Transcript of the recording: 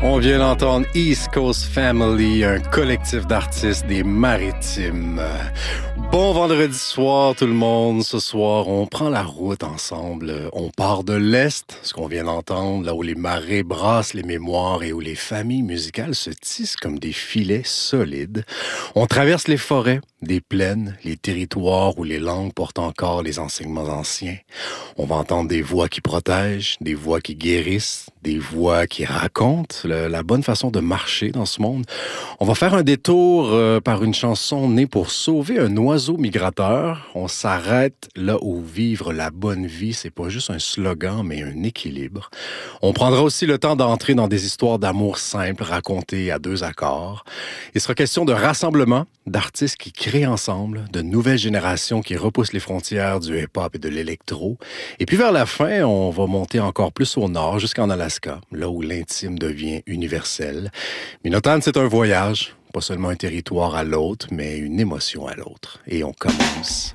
On vient d'entendre East Coast Family, un collectif d'artistes des Maritimes. Bon vendredi soir tout le monde. Ce soir, on prend la route ensemble. On part de l'Est, ce qu'on vient d'entendre, là où les marées brassent les mémoires et où les familles musicales se tissent comme des filets solides. On traverse les forêts, des plaines, les territoires où les langues portent encore les enseignements anciens. On va entendre des voix qui protègent, des voix qui guérissent, des voix qui racontent la bonne façon de marcher dans ce monde. On va faire un détour par une chanson née pour sauver un oiseau migrateur. On s'arrête là où vivre la bonne vie, c'est pas juste un slogan, mais un équilibre. On prendra aussi le temps d'entrer dans des histoires d'amour simples racontées à deux accords. Il sera question de rassemblement, d'artistes qui créent ensemble, de nouvelles générations qui repoussent les frontières du hip-hop et de l'électro. Et puis vers la fin, on va monter encore plus au nord, jusqu'en Alaska, là où l'intime devient universel. Minotane, c'est un voyage, pas seulement un territoire à l'autre, mais une émotion à l'autre. Et on commence